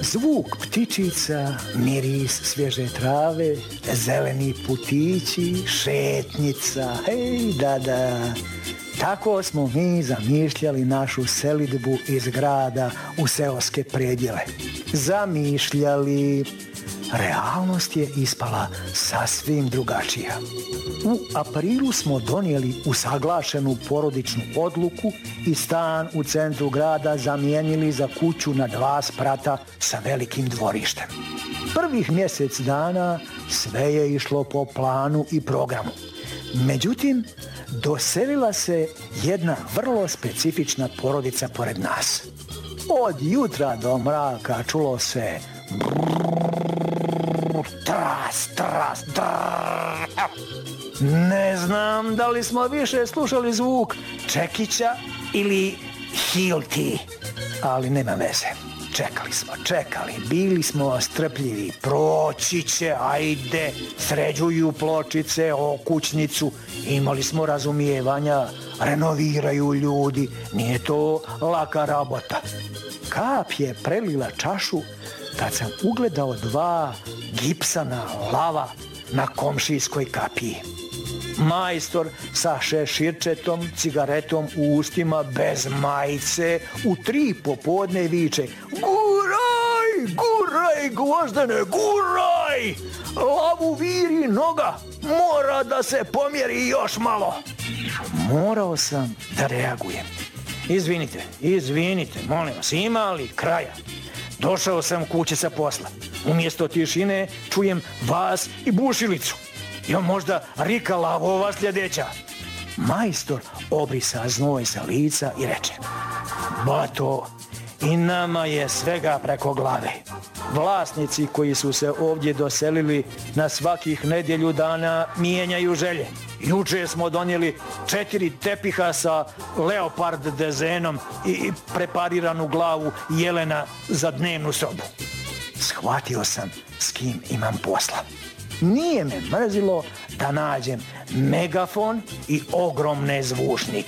Zvuk ptičica, miris svježe trave, zeleni putići, šetnica, hej, da. Tako smo mi zamišljali našu selidbu iz grada u seoske predjele. Zamišljali. Realnost je ispala sasvim drugačija. U aprilu smo donijeli usaglašenu porodičnu odluku i stan u centru grada zamijenili za kuću na 2 sprata sa velikim dvorištem. Prvih mjesec dana sve je išlo po planu i programu. Međutim, doselila se jedna vrlo specifična porodica pored nas. Od jutra do mraka čulo se tras. Ne znam da li smo više slušali zvuk čekića ili hilti, ali nema veze. Čekali, bili smo strpljivi, proći će, ajde, sređuju pločice, okućnicu, imali smo razumijevanja, renoviraju ljudi, nije to laka rabota. Kap je prelila čašu kad sam ugledao 2 gipsana lava na komšijskoj kapiji. Majstor sa šeširčetom, cigaretom u ustima, bez majice, u 3 popodne viče: Guraj, Gvozdene, guraj! Lavu viri noga, mora da se pomjeri još malo. Morao sam da reagujem. Izvinite, molim vas, ima li kraja? Došao sam kući sa posla. Umjesto tišine čujem vas i bušilicu. Jo, možda rika lavova sljedeća. Majstor obrisa znoj sa lica i reče: Bato, i nama je svega preko glave. Vlasnici koji su se ovdje doselili na svakih nedjelju dana mijenjaju želje. Juče smo donijeli 4 tepiha sa leopard dezenom i prepariranu glavu jelena za dnevnu sobu. Shvatio sam s kim imam posla. Nije me mrzilo da nađem megafon i ogromne zvučnike.